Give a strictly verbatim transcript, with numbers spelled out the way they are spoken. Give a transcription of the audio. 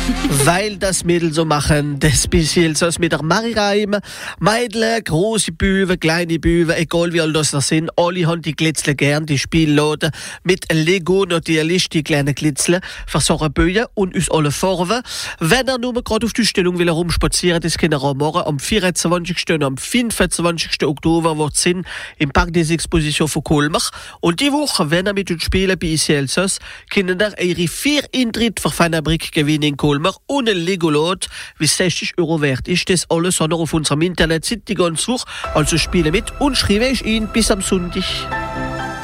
Weil das Mädel so machen, das speziell so mit der Marie Reim. Mädel, große Büwe, kleine Büwe, egal wie alt das noch sind, alle haben die Glitzle gern, die Spielloten mit Lego natürlich, die kleinen Glitzle, versorgen Bühe und uns alle Farben. Wenn er nur gerade auf die Stellung will herumspazieren, das kann er auch morgen am vierundzwanzigsten und am fünfundzwanzigsten Oktober wird sind im Park des Expositions von Colmar. Und die Woche, wenn er mit uns spielen bei I C L S O S, können er ihre vier Eintritte für Fanabrik gewinnen in Colmar und ein Legolot, wie sechzig Euro wert ist. Das alles auch noch auf unserem Internetseite die ganze Woche. Also spiele mit und schreibe ich ihn bis am Sonntag.